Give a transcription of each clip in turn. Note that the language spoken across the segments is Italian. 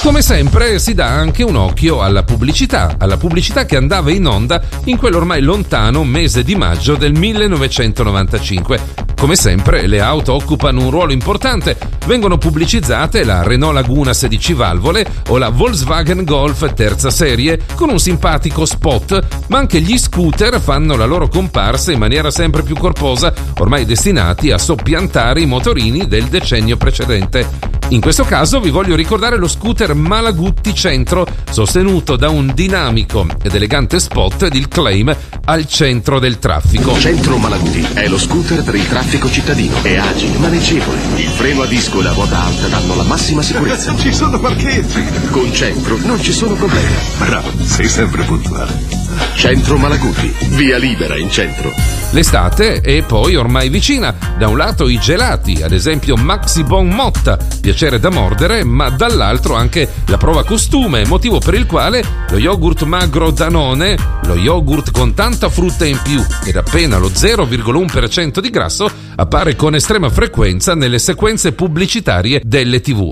Come sempre si dà anche un occhio alla pubblicità che andava in onda in quell'ormai lontano mese di maggio del 1995. Come sempre le auto occupano un ruolo importante, vengono pubblicizzate la Renault Laguna 16 valvole o la Volkswagen Golf terza serie con un simpatico spot, ma anche gli scooter fanno la loro comparsa in maniera sempre più corposa, ormai destinati a soppiantare i motorini del decennio precedente. In questo caso vi voglio ricordare lo scooter Malaguti Centro, sostenuto da un dinamico ed elegante spot ed il claim al centro del traffico. Centro Malaguti è lo scooter per il traffico cittadino. È agile, maneggevole. Il freno a disco e la ruota alta danno la massima sicurezza. Ci sono parcheggi. Con Centro non ci sono problemi. Bravo, sei sempre puntuale. Centro Malaguti, via libera in centro. L'estate è poi ormai vicina. Da un lato i gelati, ad esempio Maxi Bon Motta, piacere da mordere, ma dall'altro anche la prova costume, motivo per il quale lo yogurt magro Danone, lo yogurt con tanta frutta in più ed appena lo 0,1% di grasso, appare con estrema frequenza nelle sequenze pubblicitarie delle TV.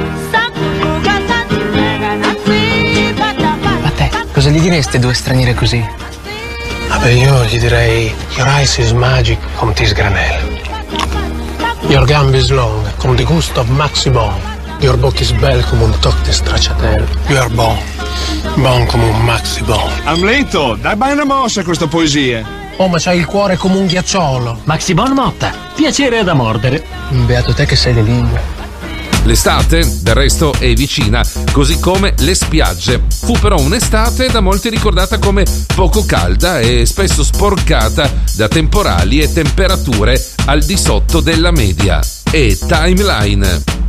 A te, cosa gli direste due straniere così? Vabbè, io gli direi your eyes is magic come this granel. Your gambe is long come the gusto of Maxi Bon. Your bocca is belle come un toc di stracciatello. You are bon, bon come un Maxi Bon. Amleto, dai mai una mossa a questa poesia. Oh, ma c'hai il cuore come un ghiacciolo. Maxi Bon Motta, piacere da mordere. Beato te che sei le lingue. L'estate, del resto, è vicina, così come le spiagge. Fu però un'estate da molti ricordata come poco calda e spesso sporcata da temporali e temperature al di sotto della media. E Timeline.